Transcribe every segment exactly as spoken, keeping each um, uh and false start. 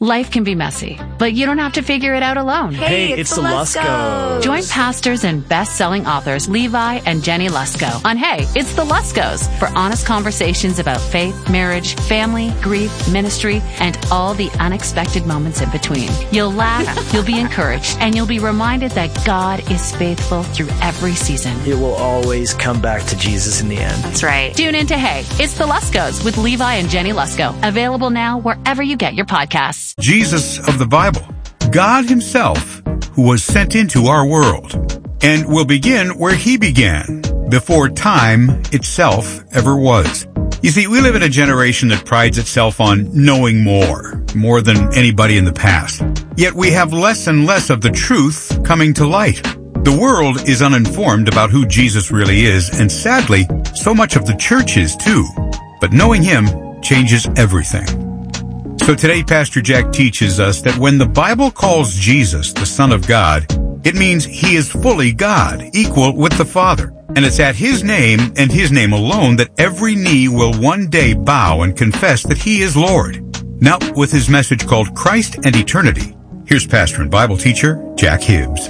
Life can be messy, but you don't have to figure it out alone. Hey, Hey, it's, it's the the Luskos. Join pastors and best-selling authors Levi and Jenny Lusko on Hey, It's the Luskos for honest conversations about faith, marriage, family, grief, ministry, and all the unexpected moments in between. You'll laugh, you'll be encouraged, and you'll be reminded that God is faithful through every season. It will always come back to Jesus in the end. That's right. Tune in to Hey, It's the Luskos with Levi and Jenny Lusko. Available now wherever you get your podcasts. Jesus of the Bible, God himself, who was sent into our world. And we'll begin where he began, before time itself ever was. You see, we live in a generation that prides itself on knowing more, more than anybody in the past. Yet we have less and less of the truth coming to light. The world is uninformed about who Jesus really is, and sadly, so much of the church is too. But knowing him changes everything. So today, Pastor Jack teaches us that when the Bible calls Jesus the Son of God, it means he is fully God, equal with the Father. And it's at his name and his name alone that every knee will one day bow and confess that he is Lord. Now, with his message called Christ and Eternity, here's pastor and Bible teacher Jack Hibbs.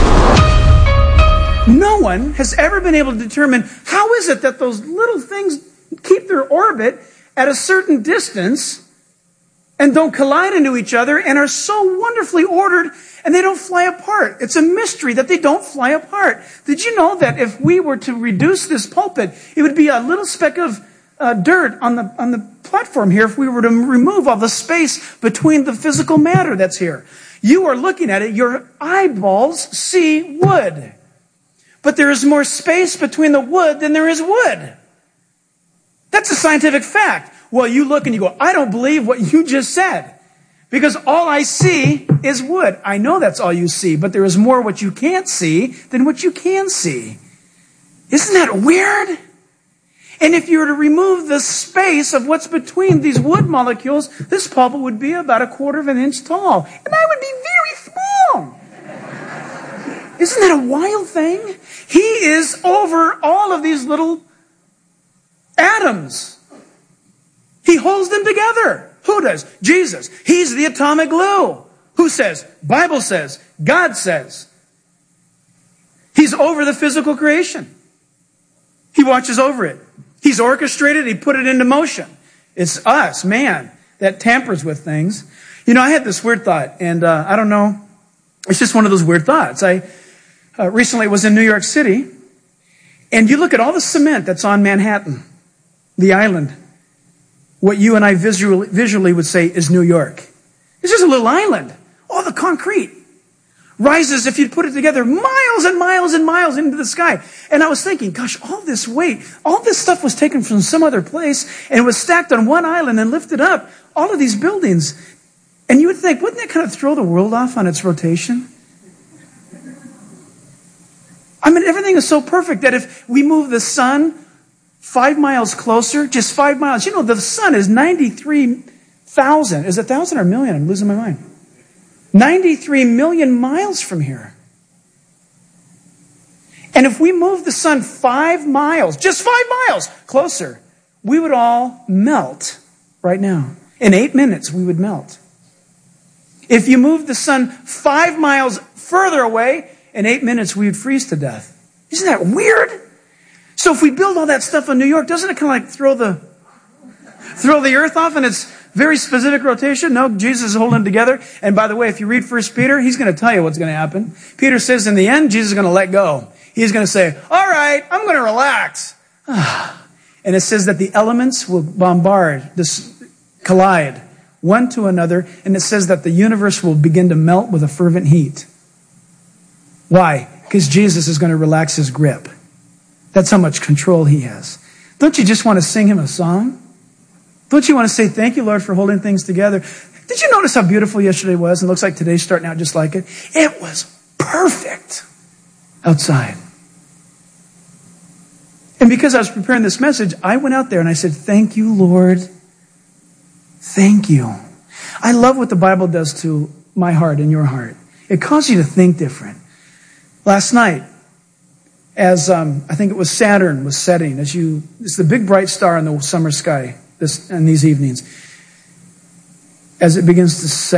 No one has ever been able to determine how is it that those little things keep their orbit at a certain distance and don't collide into each other and are so wonderfully ordered and they don't fly apart. It's a mystery that they don't fly apart. Did you know that if we were to reduce this pulpit, it would be a little speck of uh, dirt on the on the platform here if we were to remove all the space between the physical matter that's here? You are looking at it, your eyeballs see wood. But there is more space between the wood than there is wood. That's a scientific fact. Well, you look and you go, I don't believe what you just said. Because all I see is wood. I know that's all you see, but there is more what you can't see than what you can see. Isn't that weird? And if you were to remove the space of what's between these wood molecules, this pulpit would be about a quarter of an inch tall. And I would be very small. Isn't that a wild thing? He is over all of these little atoms. He holds them together. Who does? Jesus. He's the atomic glue. Who says? Bible says. God says. He's over the physical creation. He watches over it. He's orchestrated. He put it into motion. It's us, man, that tampers with things. You know, I had this weird thought, and uh, I don't know. It's just one of those weird thoughts. I uh, recently was in New York City, and you look at all the cement that's on Manhattan, the island. What you and I visually, visually would say is New York. It's just a little island. All the concrete rises, if you put it together, miles and miles and miles into the sky. And I was thinking, gosh, all this weight, all this stuff was taken from some other place and was stacked on one island and lifted up. All of these buildings. And you would think, wouldn't that kind of throw the world off on its rotation? I mean, everything is so perfect that if we move the sun five miles closer, just five miles. You know, the sun is ninety-three thousand. Is it one thousand or million? I'm losing my mind. ninety-three million miles from here. And if we move the sun five miles, just five miles closer, we would all melt right now. In eight minutes, we would melt. If you move the sun five miles further away, in eight minutes, we would freeze to death. Isn't that weird? So if we build all that stuff in New York, doesn't it kind of like throw the throw the earth off in its very specific rotation? No, Jesus is holding it together. And by the way, if you read First Peter, he's going to tell you what's going to happen. Peter says in the end, Jesus is going to let go. He's going to say, all right, I'm going to relax. And it says that the elements will bombard, this collide one to another. And it says that the universe will begin to melt with a fervent heat. Why? Because Jesus is going to relax his grip. That's how much control he has. Don't you just want to sing him a song? Don't you want to say, thank you, Lord, for holding things together? Did you notice how beautiful yesterday was? And it looks like today's starting out just like it. It was perfect outside. And because I was preparing this message, I went out there and I said, thank you, Lord. Thank you. I love what the Bible does to my heart and your heart. It causes you to think different. Last night, as um, I think it was Saturn was setting, as you, it's the big bright star in the summer sky this in these evenings. As it begins to set,